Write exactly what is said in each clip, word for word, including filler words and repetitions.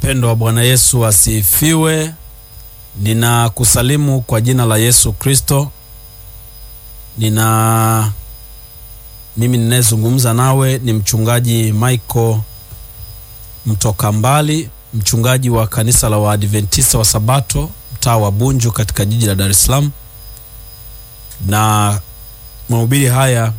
Wapendwa wa Bwana Yesu asifiwe. Ninakusalimu kwa jina la Yesu Kristo. Nina mimi ninayezungumza nawe ni mchungaji Michael Mtoka Mbali, mchungaji wa kanisa la Waadventista wa Sabato mtaa wa Bunju katika jiji la Dar es Salaam. Na mahubiri haya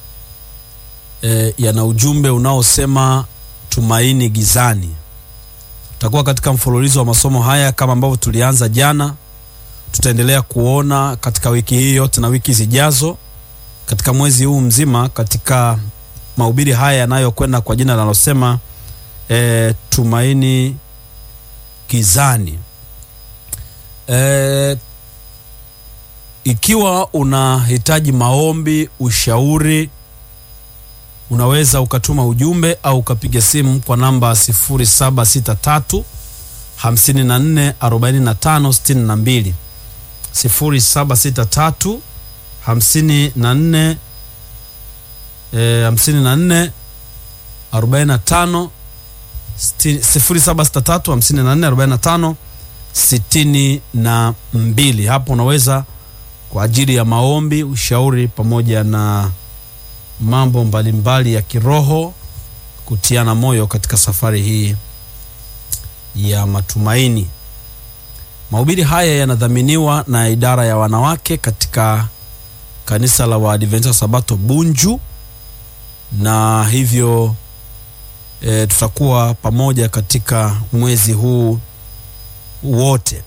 e, yana ujumbe unaosema tumaini gizani. Tutakuwa katika mfululizo wa masomo haya kama ambavyo tulianza jana. Tutaendelea kuona katika wiki hii yote na wiki zijazo, katika mwezi huu mzima, katika mahubiri haya yanayokwenda kwa jina linalosema e, tumaini gizani. E, ikiwa unahitaji maombi, ushauri, unaweza ukatuma ujumbe au ukapiga simu kwa namba sifuri saba sita tatu hamsini na nne arobaini na tano sitini na mbili, sifuri saba sita tatu hamsini na nne hamsini na nne arobaini na tano sifuri saba sita tatu hamsini na nne arobaini na tano sitini na mbili. Hapo unaweza kwa ajili ya maombi, ushauri pamoja na mambo mbalimbali ya kiroho, kutiana moyo katika safari hii ya matumaini. Mahubiri haya yanadhaminiwa na idara ya wanawake katika kanisa la Waadventista wa Sabato Bunju, na hivyo e, tutakuwa pamoja katika mwezi huu wote.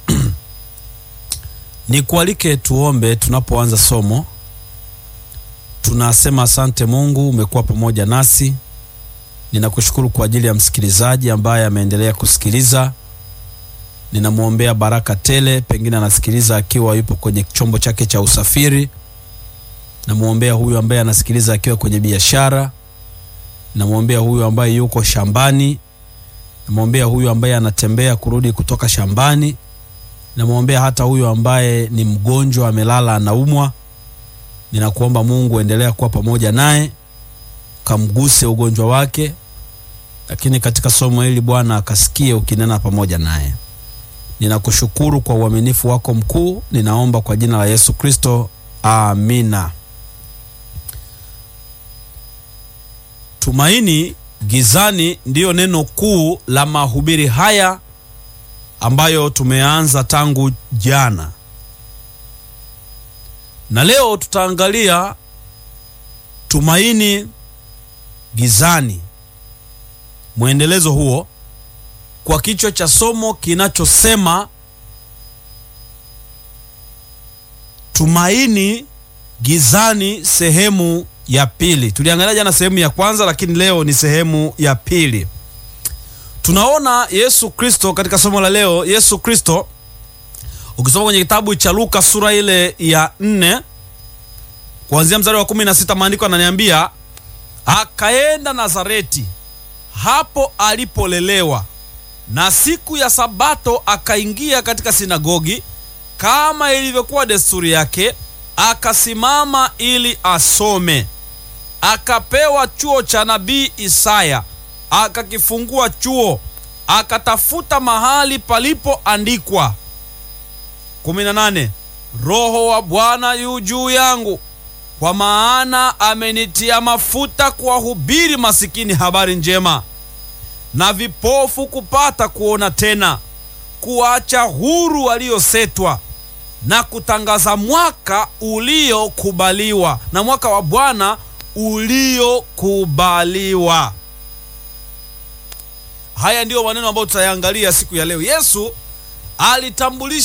Nikualike tuombe tunapoanza somo. Tunasema asante Mungu, umekuwa pamoja nasi. Ninakushukuru kwa ajili ya msikilizaji ambaye ameendelea kusikiliza. Ninamuombea baraka tele, pengine anasikiliza akiwa yupo kwenye chombo chake cha usafiri. Namuombea huyu ambaye anasikiliza akiwa kwenye biashara. Namuombea huyu ambaye yuko shambani. Namuombea huyu ambaye anatembea kurudi kutoka shambani. Namuombea hata huyu ambaye ni mgonjwa, amelala anaumwa. Ninakuomba Mungu endelea kuwa pamoja naye, kamguse ugonjwa wake, lakini katika somo hili Bwana akasikie ukinena pamoja naye. Ninakushukuru kwa uaminifu wako mkuu. Ninaomba kwa jina la Yesu Kristo, amina. Tumaini gizani ndiyo neno kuu la mahubiri haya ambayo tumeanza tangu jana. Na leo tutaangalia tumaini gizani, mwendelezo huo, kwa kichwa cha somo kinachosema tumaini gizani sehemu ya pili. Tuliangalia jana sehemu ya kwanza, lakini leo ni sehemu ya pili. Tunaona Yesu Kristo katika somo la leo. Yesu Kristo, ukisoma kwenye kitabu cha Luka sura ile ya nne kuanzia mstari wa kumi na sita, maandiko yananiambia akaenda Nazareti, hapo alipolelewa, na siku ya Sabato akaingia katika sinagogi, kama ilivyokuwa desturi yake, akasimama ili asome. Akapewa chuo cha nabii Isaya, akakifungua chuo, akatafuta mahali palipoandikwa. kumi na nane, Roho wa Bwana yu juu yangu, kwa maana amenitia mafuta kuwahubiri masikini habari njema, na vipofu kupata kuona tena, kuacha huru waliosetwa, na kutangaza mwaka uliokubaliwa, na mwaka wa Bwana uliokubaliwa. Haya ndiyo maneno ambayo tutayaangalia siku ya leo. Yesu alitambulisha